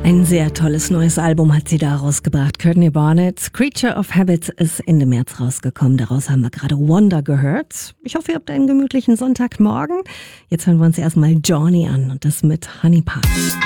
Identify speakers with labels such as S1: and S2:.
S1: Ein sehr tolles neues Album hat sie da rausgebracht. Courtney Barnett. Creature of Habits ist Ende März rausgekommen. Daraus haben wir gerade Wonder gehört. Ich hoffe, ihr habt einen gemütlichen Sonntagmorgen. Jetzt hören wir uns erstmal Johnny an und das mit Honey Pie.